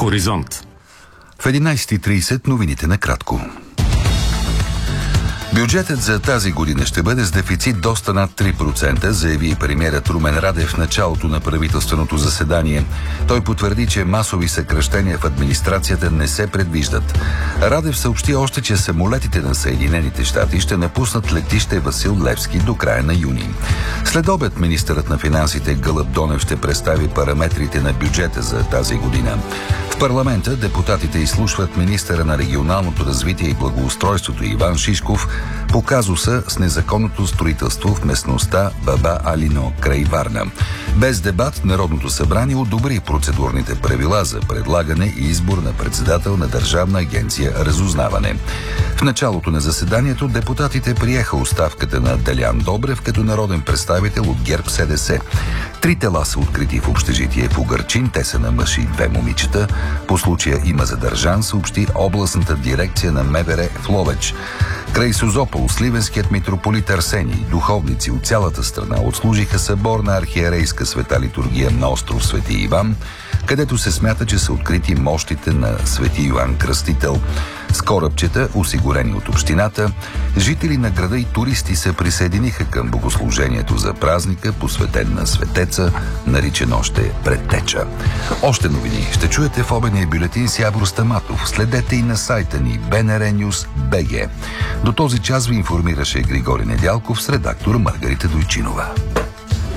Хоризонт. В 11:30 новините накратко. Бюджетът за тази година ще бъде с дефицит доста над 3%, заяви премиерът Румен Радев в началото на правителственото заседание. Той потвърди, че масови съкращения в администрацията не се предвиждат. Радев съобщи още, че самолетите на Съединените щати ще напуснат летище Васил Левски до края на юни. След обед министърът на финансите Гълъб Донев ще представи параметрите на бюджета за тази година. В парламента депутатите изслушват министъра на регионалното развитие и благоустройството Иван Шишков по казуса с незаконното строителство в местността Баба Алино край Варна. Без дебат Народното събрание одобри процедурните правила за предлагане и избор на председател на Държавна агенция Разузнаване. В началото на заседанието депутатите приеха оставката на Делян Добрев като народен представител от ГЕРБ-СДС. 3 тела са открити в общежитие в Угърчин. Те са на мъж и 2 момичета. По случая има задържан, съобщи областната дирекция на МВР в Ловеч. Край Созопол, сливенският митрополит Арсений, духовници от цялата страна отслужиха събор на архиерейска света литургия на остров Свети Иван, където се смята, че са открити мощите на Свети Йоан Кръстител. С корабчета, осигурени от общината, жители на града и туристи се присъединиха към богослужението за празника, посветен на светеца, наричан още Предтеча. Още новини ще чуете в обедния бюлетин с Явор Стаматов. Следете и на сайта ни BNR News BG. До този час ви информираше Григорий Недялков с редактор Маргарита Дойчинова.